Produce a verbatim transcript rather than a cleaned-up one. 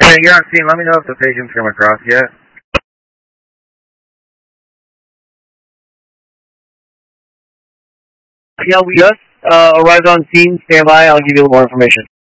Yeah, you're on scene. Let me know if the patient's come across yet. Yeah, we just uh, arrived on scene. Stand by. I'll give you more information.